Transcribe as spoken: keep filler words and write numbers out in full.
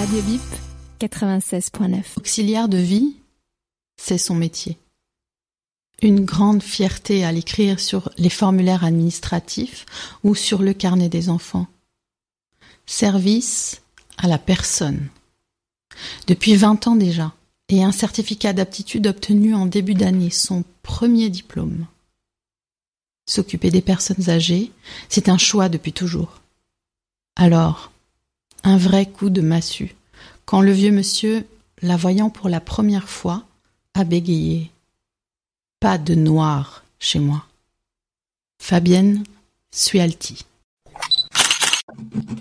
Radio Bip quatre-vingt-seize point neuf. Auxiliaire de vie, c'est son métier. Une grande fierté à l'écrire sur les formulaires administratifs ou sur le carnet des enfants. Service à la personne. Depuis vingt ans déjà, et un certificat d'aptitude obtenu en début d'année, son premier diplôme. S'occuper des personnes âgées, c'est un choix depuis toujours. Alors, un vrai coup de massue, quand le vieux monsieur, la voyant pour la première fois, a bégayé. Pas de noir chez moi. Fabienne Sualti.